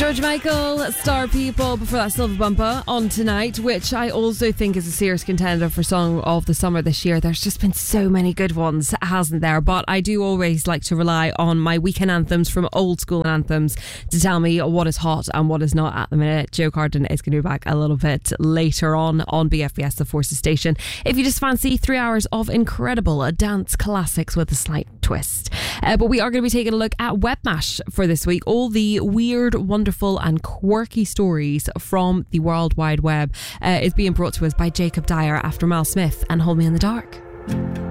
George Michael, Star People, before that Silver Bumper on Tonight, which I also think is a serious contender for Song of the Summer this year. There's just been so many good ones, hasn't there? But I do always like to rely on my weekend anthems from old school anthems to tell me what is hot and what is not at the minute. Joe Carden is going to be back a little bit later on BFBS, the Forces station. If you just fancy 3 hours of incredible dance classics with a slight twist. But we are going to be taking a look at Webmash for this week. All the weird, wonderful and quirky stories from the World Wide Web is being brought to us by Jacob Dyer after Mal Smith and Hold Me in the Dark.